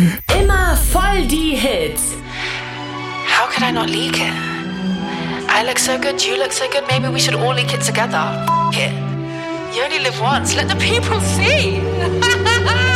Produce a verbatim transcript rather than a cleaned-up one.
F M. Immer voll die Hits. How could I not leak it? I look so good, you look so good, maybe we should all leak it together. F it. You only live once, let the people see.